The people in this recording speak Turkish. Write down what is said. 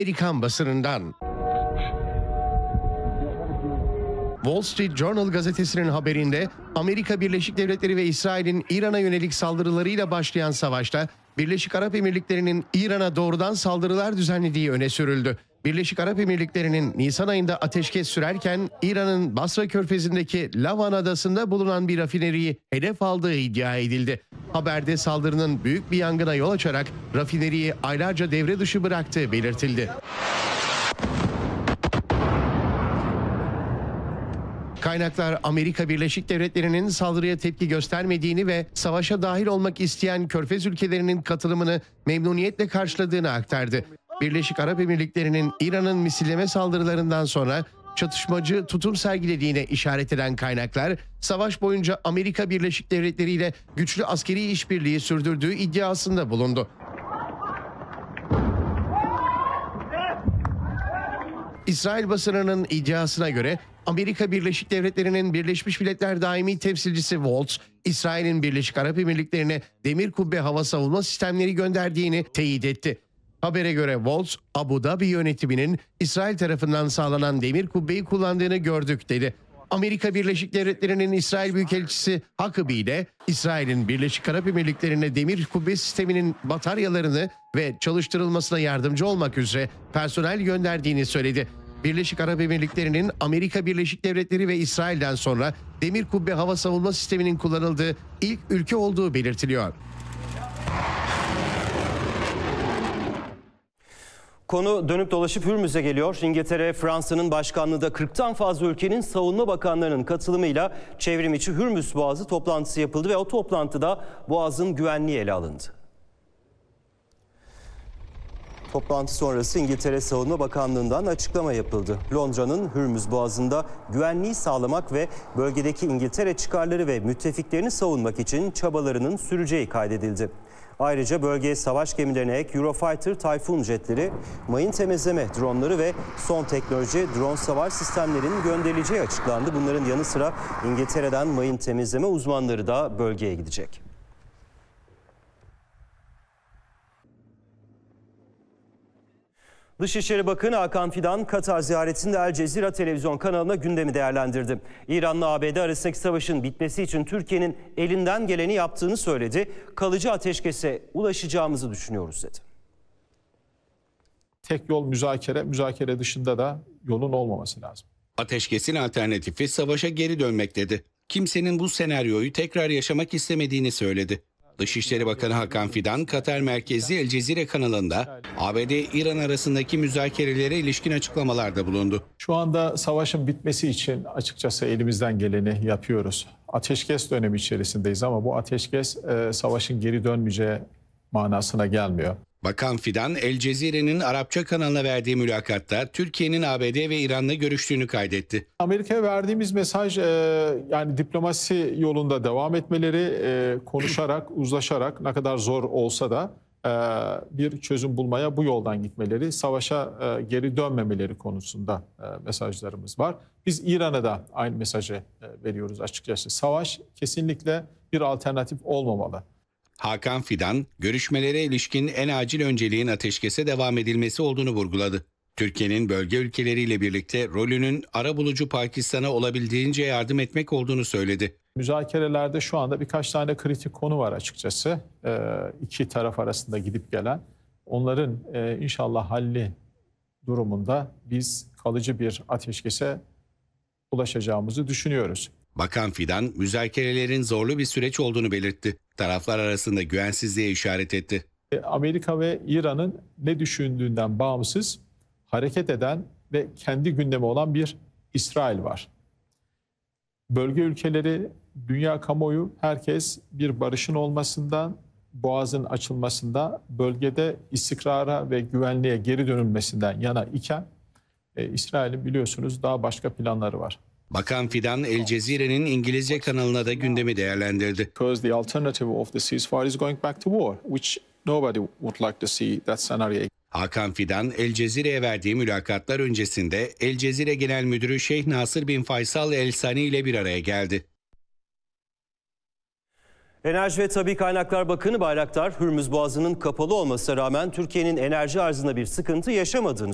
Amerikan basınından. Wall Street Journal gazetesinin haberinde Amerika Birleşik Devletleri ve İsrail'in İran'a yönelik saldırılarıyla başlayan savaşta Birleşik Arap Emirlikleri'nin İran'a doğrudan saldırılar düzenlediği öne sürüldü. Birleşik Arap Emirlikleri'nin Nisan ayında ateşkes sürerken İran'ın Basra Körfezi'ndeki Lavan Adası'nda bulunan bir rafineriyi hedef aldığı iddia edildi. Haberde saldırının büyük bir yangına yol açarak rafineriyi aylarca devre dışı bıraktığı belirtildi. Kaynaklar Amerika Birleşik Devletleri'nin saldırıya tepki göstermediğini ve savaşa dahil olmak isteyen Körfez ülkelerinin katılımını memnuniyetle karşıladığını aktardı. Birleşik Arap Emirlikleri'nin İran'ın misilleme saldırılarından sonra çatışmacı tutum sergilediğine işaret eden kaynaklar, savaş boyunca Amerika Birleşik Devletleri ile güçlü askeri işbirliği sürdürdüğü iddiasında bulundu. İsrail basınının iddiasına göre Amerika Birleşik Devletleri'nin Birleşmiş Milletler Daimi Temsilcisi Waltz, İsrail'in Birleşik Arap Emirlikleri'ne demir kubbe hava savunma sistemleri gönderdiğini teyit etti. Habere göre Waltz, Abu Dhabi yönetiminin İsrail tarafından sağlanan demir kubbeyi kullandığını gördük dedi. Amerika Birleşik Devletleri'nin İsrail Büyükelçisi Huckabee ile İsrail'in Birleşik Arap Emirlikleri'ne demir kubbe sisteminin bataryalarını ve çalıştırılmasına yardımcı olmak üzere personel gönderdiğini söyledi. Birleşik Arap Emirlikleri'nin Amerika Birleşik Devletleri ve İsrail'den sonra demir kubbe hava savunma sisteminin kullanıldığı ilk ülke olduğu belirtiliyor. Konu dönüp dolaşıp Hürmüz'e geliyor. İngiltere, Fransa'nın başkanlığı da 40'tan fazla ülkenin savunma bakanlarının katılımıyla çevrim içi Hürmüz Boğazı toplantısı yapıldı ve o toplantıda Boğaz'ın güvenliği ele alındı. Toplantı sonrası İngiltere Savunma Bakanlığı'ndan açıklama yapıldı. Londra'nın Hürmüz Boğazı'nda güvenliği sağlamak ve bölgedeki İngiltere çıkarları ve müttefiklerini savunmak için çabalarının süreceği kaydedildi. Ayrıca bölgeye savaş gemilerine ek Eurofighter Typhoon jetleri, mayın temizleme dronları ve son teknoloji drone savar sistemlerinin gönderileceği açıklandı. Bunların yanı sıra İngiltere'den mayın temizleme uzmanları da bölgeye gidecek. Dışişleri Bakanı Hakan Fidan, Katar ziyaretinde El Cezire televizyon kanalına gündemi değerlendirdi. İran'la ABD arasındaki savaşın bitmesi için Türkiye'nin elinden geleni yaptığını söyledi. Kalıcı ateşkese ulaşacağımızı düşünüyoruz dedi. Tek yol müzakere, müzakere dışında da yolun olmaması lazım. Ateşkesin alternatifi savaşa geri dönmek dedi. Kimsenin bu senaryoyu tekrar yaşamak istemediğini söyledi. Dışişleri Bakanı Hakan Fidan, Katar merkezli El Cezire kanalında ABD-İran arasındaki müzakerelere ilişkin açıklamalarda bulundu. Şu anda savaşın bitmesi için açıkçası elimizden geleni yapıyoruz. Ateşkes dönemi içerisindeyiz ama bu ateşkes savaşın geri dönmeyeceği manasına gelmiyor. Bakan Fidan, El Cezire'nin Arapça kanalına verdiği mülakatta Türkiye'nin ABD ve İran'la görüştüğünü kaydetti. Amerika'ya verdiğimiz mesaj yani diplomasi yolunda devam etmeleri, konuşarak, uzlaşarak ne kadar zor olsa da bir çözüm bulmaya bu yoldan gitmeleri, savaşa geri dönmemeleri konusunda mesajlarımız var. Biz İran'a da aynı mesajı veriyoruz açıkçası. Savaş kesinlikle bir alternatif olmamalı. Hakan Fidan, görüşmelere ilişkin en acil önceliğin ateşkese devam edilmesi olduğunu vurguladı. Türkiye'nin bölge ülkeleriyle birlikte rolünün arabulucu Pakistan'a olabildiğince yardım etmek olduğunu söyledi. Müzakerelerde şu anda birkaç tane kritik konu var açıkçası. İki taraf arasında gidip gelen. Onların inşallah halli durumunda biz kalıcı bir ateşkese ulaşacağımızı düşünüyoruz. Bakan Fidan, müzakerelerin zorlu bir süreç olduğunu belirtti. Taraflar arasında güvensizliğe işaret etti. Amerika ve İran'ın ne düşündüğünden bağımsız hareket eden ve kendi gündemi olan bir İsrail var. Bölge ülkeleri, dünya kamuoyu, herkes bir barışın olmasından, boğazın açılmasında, bölgede istikrara ve güvenliğe geri dönülmesinden yana iken İsrail'in biliyorsunuz daha başka planları var. Bakan Fidan, El Cezire'nin İngilizce kanalına da gündemi değerlendirdi. Because the alternative of the ceasefire is going back to war, which nobody would like to see that scenario. Hakan Fidan, El Cezire'ye verdiği mülakatlar öncesinde El Cezire Genel Müdürü Şeyh Nasır bin Faysal El Sani ile bir araya geldi. Enerji ve Tabii Kaynaklar Bakanı Bayraktar, Hürmüz Boğazı'nın kapalı olmasına rağmen Türkiye'nin enerji arzında bir sıkıntı yaşamadığını